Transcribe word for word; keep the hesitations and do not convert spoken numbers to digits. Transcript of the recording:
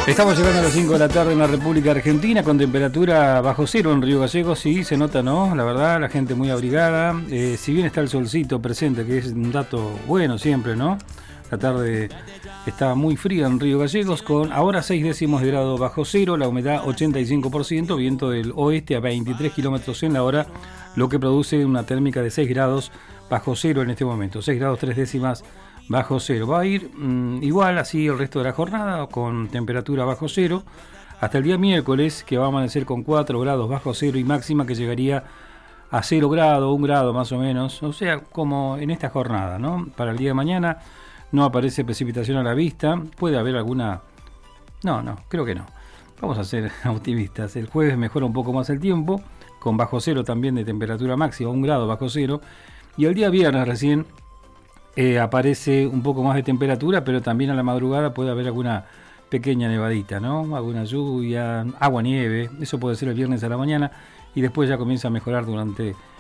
Estamos llegando a las cinco de la tarde en la República Argentina con temperatura bajo cero en Río Gallegos. Sí, se nota, ¿no? La verdad, la gente muy abrigada. Eh, si bien está el solcito presente, que es un dato bueno siempre, ¿no? La tarde estaba muy fría en Río Gallegos con ahora seis décimos de grado bajo cero, la humedad ochenta y cinco por ciento, viento del oeste a veintitrés kilómetros en la hora, lo que produce una térmica de seis grados bajo cero en este momento, seis grados tres décimas bajo cero. Va a ir mmm, igual así el resto de la jornada con temperatura bajo cero hasta el día miércoles, que va a amanecer con cuatro grados bajo cero y máxima que llegaría a cero grado, un grado más o menos, o sea, como en esta jornada, ¿no? Para el día de mañana no aparece precipitación a la vista, puede haber alguna... No, no, creo que no. Vamos a ser optimistas. El jueves mejora un poco más el tiempo, con bajo cero también de temperatura máxima, un grado bajo cero, y el día viernes recién Eh, aparece un poco más de temperatura, pero también a la madrugada puede haber alguna pequeña nevadita, ¿no? Alguna lluvia, agua, nieve, eso puede ser el viernes a la mañana y después ya comienza a mejorar durante